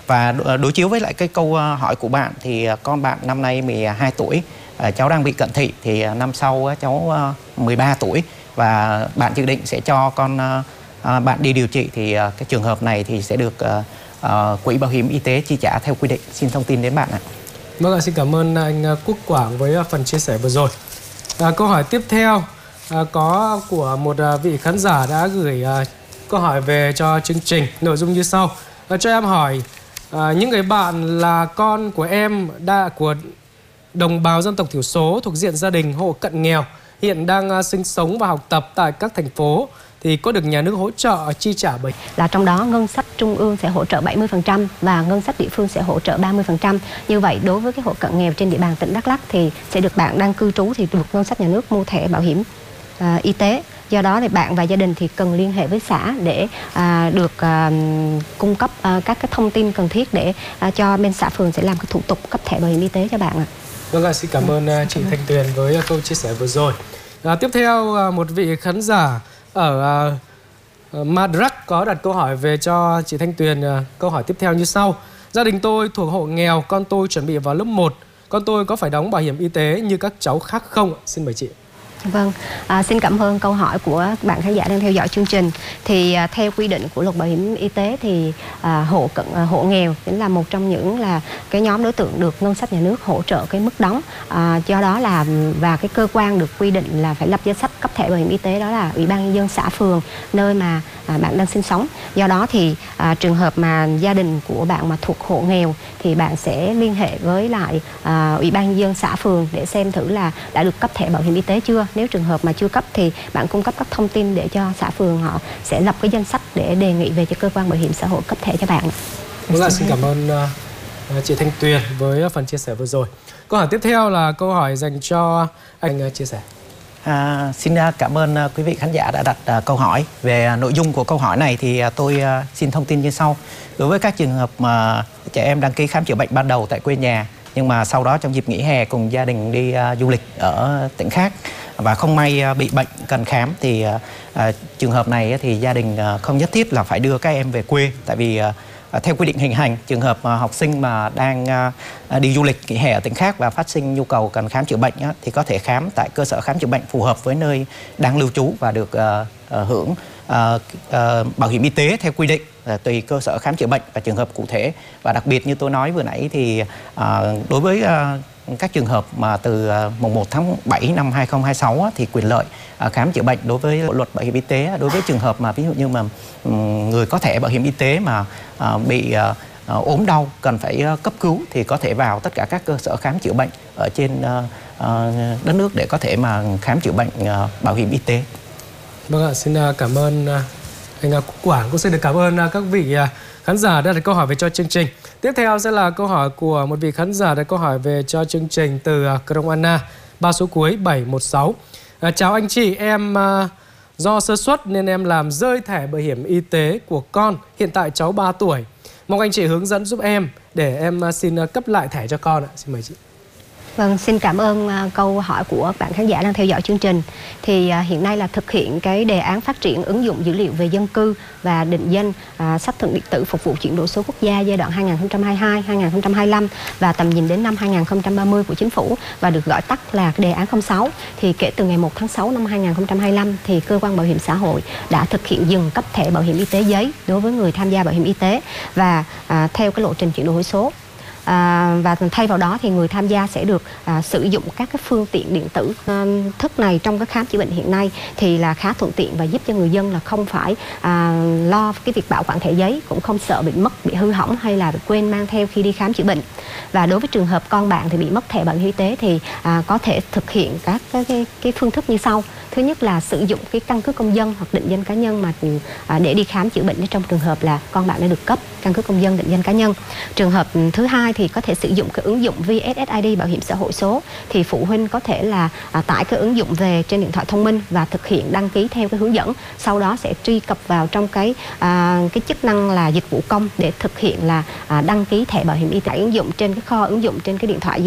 Và đối chiếu với lại cái câu hỏi của bạn thì con bạn năm nay 12 tuổi, cháu đang bị cận thị, thì năm sau cháu 13 tuổi và bạn dự định sẽ cho con bạn đi điều trị, thì cái trường hợp này thì sẽ được quỹ bảo hiểm y tế chi trả theo quy định. Xin thông tin đến bạn ạ. Vâng ạ, xin cảm ơn anh Quốc Quảng với phần chia sẻ vừa rồi. Câu hỏi tiếp theo có của một vị khán giả đã gửi câu hỏi về cho chương trình, nội dung như sau. Cho em hỏi, những người bạn là con của em của đồng bào dân tộc thiểu số thuộc diện gia đình hộ cận nghèo hiện đang sinh sống và học tập tại các thành phố thì có được nhà nước hỗ trợ chi trả bệnh? Là trong đó ngân sách trung ương sẽ hỗ trợ 70% và ngân sách địa phương sẽ hỗ trợ 30%. Như vậy đối với cái hộ cận nghèo trên địa bàn tỉnh Đắk Lắk thì sẽ được bạn đang cư trú thì được ngân sách nhà nước mua thẻ bảo hiểm y tế. Do đó thì bạn và gia đình thì cần liên hệ với xã để được cung cấp các cái thông tin cần thiết để cho bên xã phường sẽ làm cái thủ tục cấp thẻ bảo hiểm y tế cho bạn ạ. Vâng ạ, xin cảm ơn chị Thanh Tuyền với câu chia sẻ vừa rồi. Tiếp theo một vị khán giả ở Madrid có đặt câu hỏi về cho chị Thanh Tuyền. Câu hỏi tiếp theo như sau: gia đình tôi thuộc hộ nghèo, con tôi chuẩn bị vào lớp 1, con tôi có phải đóng bảo hiểm y tế như các cháu khác không? Xin mời chị. Vâng, xin cảm ơn câu hỏi của bạn khán giả đang theo dõi chương trình. Thì theo quy định của luật bảo hiểm y tế thì hộ nghèo chính là một trong những là cái nhóm đối tượng được ngân sách nhà nước hỗ trợ cái mức đóng. Do đó là và cái cơ quan được quy định là phải lập danh sách cấp thẻ bảo hiểm y tế đó là Ủy ban nhân dân xã phường nơi mà bạn đang sinh sống. Do đó thì trường hợp mà gia đình của bạn mà thuộc hộ nghèo thì bạn sẽ liên hệ với lại Ủy ban nhân dân xã phường để xem thử là đã được cấp thẻ bảo hiểm y tế chưa. Nếu trường hợp mà chưa cấp thì bạn cung cấp các thông tin để cho xã phường họ sẽ lập cái danh sách để đề nghị về cho cơ quan bảo hiểm xã hội cấp thẻ cho bạn. Vâng, xin cảm ơn chị Thanh Tuyền với phần chia sẻ vừa rồi. Câu hỏi tiếp theo là câu hỏi dành cho anh chia sẻ. Xin cảm ơn quý vị khán giả đã đặt câu hỏi. Về nội dung của câu hỏi này thì tôi xin thông tin như sau. Đối với các trường hợp mà trẻ em đăng ký khám chữa bệnh ban đầu tại quê nhà, nhưng mà sau đó trong dịp nghỉ hè cùng gia đình đi du lịch ở tỉnh khác và không may bị bệnh cần khám, thì trường hợp này thì gia đình không nhất thiết là phải đưa các em về quê. Tại vì theo quy định hiện hành, trường hợp học sinh mà đang đi du lịch nghỉ hè ở tỉnh khác và phát sinh nhu cầu cần khám chữa bệnh thì có thể khám tại cơ sở khám chữa bệnh phù hợp với nơi đang lưu trú và được hưởng bảo hiểm y tế theo quy định tùy cơ sở khám chữa bệnh và trường hợp cụ thể. Và đặc biệt như tôi nói vừa nãy thì đối với các trường hợp mà từ mùng 1 tháng 7 năm 2026 thì quyền lợi khám chữa bệnh đối với luật bảo hiểm y tế, đối với trường hợp mà ví dụ như mà người có thẻ bảo hiểm y tế mà bị ốm đau cần phải cấp cứu thì có thể vào tất cả các cơ sở khám chữa bệnh ở trên đất nước để có thể mà khám chữa bệnh bảo hiểm y tế. Vâng ạ, xin cảm ơn anh Quốc Quảng. Cũng xin được cảm ơn các vị khán giả đã đặt câu hỏi về cho chương trình. Tiếp theo sẽ là câu hỏi của một vị khán giả đặt câu hỏi về cho chương trình từ Krông Anna, 3 số cuối 716. Chào anh chị, em do sơ suất nên em làm rơi thẻ bảo hiểm y tế của con. Hiện tại cháu 3 tuổi. Mong anh chị hướng dẫn giúp em để em xin cấp lại thẻ cho con ạ. Xin mời chị. Vâng, xin cảm ơn câu hỏi của bạn khán giả đang theo dõi chương trình. Thì hiện nay là thực hiện cái đề án phát triển ứng dụng dữ liệu về dân cư và định danh xác thực điện tử phục vụ chuyển đổi số quốc gia giai đoạn 2022-2025 và tầm nhìn đến năm 2030 của Chính phủ và được gọi tắt là đề án 06. Thì kể từ ngày 1 tháng 6 năm 2025 thì cơ quan bảo hiểm xã hội đã thực hiện dừng cấp thẻ bảo hiểm y tế giấy đối với người tham gia bảo hiểm y tế và theo cái lộ trình chuyển đổi số. Và thay vào đó thì người tham gia sẽ được sử dụng các cái phương tiện điện tử. Thức này trong cái khám chữa bệnh hiện nay thì là khá thuận tiện và giúp cho người dân là không phải lo cái việc bảo quản thẻ giấy, cũng không sợ bị mất, bị hư hỏng hay là bị quên mang theo khi đi khám chữa bệnh. Và đối với trường hợp con bạn thì bị mất thẻ bảo hiểm y tế thì có thể thực hiện các cái phương thức như sau. Thứ nhất là sử dụng cái căn cước công dân hoặc định danh cá nhân mà để đi khám chữa bệnh trong trường hợp là con bạn đã được cấp căn cước công dân, định danh cá nhân. Trường hợp thứ hai thì có thể sử dụng cái ứng dụng VSSID bảo hiểm xã hội số. Thì phụ huynh có thể là tải cái ứng dụng về trên điện thoại thông minh và thực hiện đăng ký theo cái hướng dẫn. Sau đó sẽ truy cập vào trong cái chức năng là dịch vụ công để thực hiện là đăng ký thẻ bảo hiểm y tế. Ứng dụng trên cái kho ứng dụng trên cái điện thoại